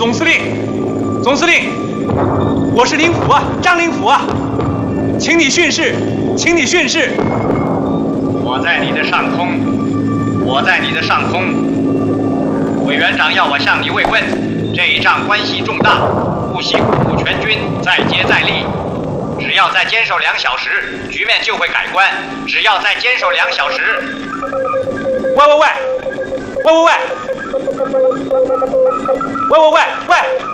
总司令，总司令，我是林甫啊，张灵甫啊，请你训示，请你训示。 我在你的上空，我在你的上空。委员长要我向你慰问，这一仗关系重大，不惜鼓舞全军，再接再厉。只要再坚守2小时，局面就会改观。只要再坚守2小时。 喂！